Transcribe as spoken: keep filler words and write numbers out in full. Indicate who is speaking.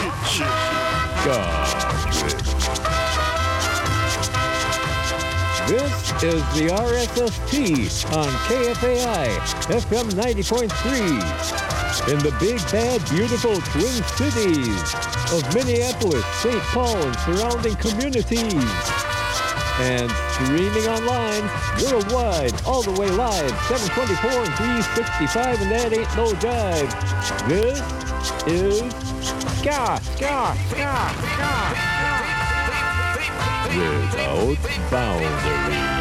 Speaker 1: This is the R S S T on K F A I, F M ninety point three. In the big, bad, beautiful Twin Cities of Minneapolis, Saint Paul, and surrounding communities. And streaming online, worldwide, all the way live, seven twenty-four and three sixty-five, and that ain't no jive. This is Ska, Ska, Ska, Ska, Ska. Without boundaries.